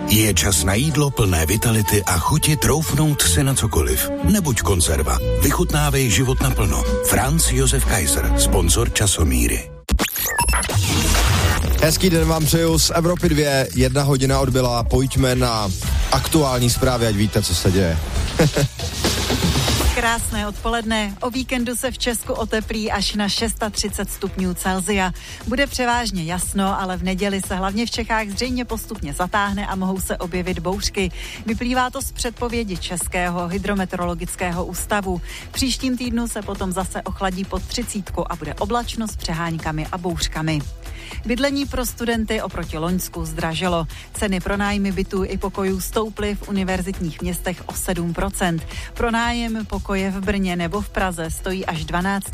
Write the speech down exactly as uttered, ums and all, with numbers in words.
Je čas na jídlo plné vitality a chuti troufnout si na cokoliv. Nebuď konzerva. Vychutnávej život naplno. Franz Josef Kaiser, sponzor Časomíry. Hezký den vám přeju z Evropy dvě, jedna hodina odbyla, pojďme na aktuální zprávy, ať víte, co se děje. Krásné odpoledne. O víkendu se v Česku oteplí až na třicet šest stupňů Celsia. Bude převážně jasno, ale v neděli se hlavně v Čechách zřejmě postupně zatáhne a mohou se objevit bouřky. Vyplývá to z předpovědi Českého hydrometeorologického ústavu. V příštím týdnu se potom zase ochladí pod třicítku a bude oblačno s přeháňkami a bouřkami. Bydlení pro studenty oproti loňsku zdraželo. Ceny pro nájmy bytů i pokojů stouply v univerzitních městech o sedm procent. Pro nájem pokoje v Brně nebo v Praze stojí až dvanáct